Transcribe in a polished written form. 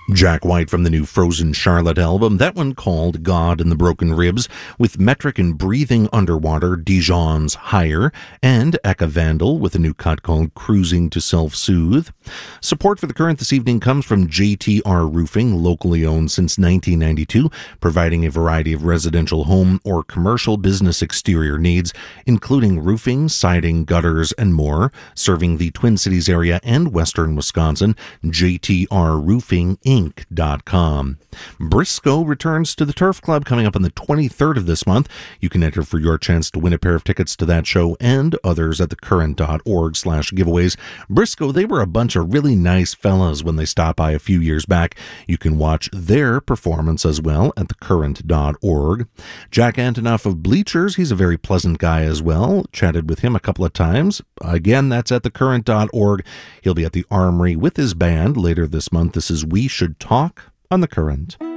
Jack White from the new Frozen Charlotte album, that one called God and the Broken Ribs, with Metric and Breathing Underwater, Dijon's Higher, and Eka Vandal with a new cut called Cruising to Self-Soothe. Support for The Current this evening comes from JTR Roofing, locally owned since 1992, providing a variety of residential home or commercial business exterior needs, including roofing, siding, gutters, and more, serving the Twin Cities area and western Wisconsin. JTRRoofing.com. Briscoe returns to the Turf Club coming up on the 23rd of this month. You can enter for your chance to win a pair of tickets to that show and others at thecurrent.org/giveaways. Briscoe, they were a bunch of really nice fellas when they stopped by a few years back. You can watch their performance as well at thecurrent.org. Jack Antonoff of Bleachers, he's a very pleasant guy as well. Chatted with him a couple of times. Again, that's at thecurrent.org. He'll be at the Armory with his band later this month. This is We Should Talk on The Current.